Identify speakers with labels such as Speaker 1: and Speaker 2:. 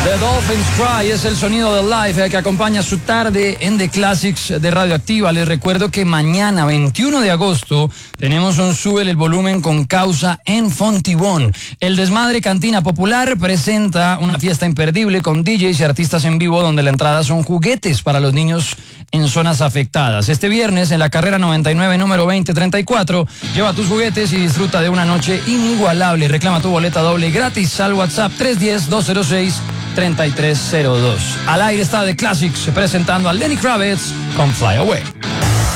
Speaker 1: The Dolphins Cry es el sonido del live que acompaña su tarde en The Classics de Radioactiva. Les recuerdo que mañana, 21 de agosto, tenemos un Súbele el Volumen con causa en Fontibón. El Desmadre Cantina Popular presenta una fiesta imperdible con DJs y artistas en vivo donde la entrada son juguetes para los niños en zonas afectadas. Este viernes, en la carrera 99, número 2034, lleva tus juguetes y disfruta de una noche inigualable. Reclama tu boleta doble gratis al WhatsApp 310-206-3302. Al aire está The Classics presentando a Lenny Kravitz con Fly Away.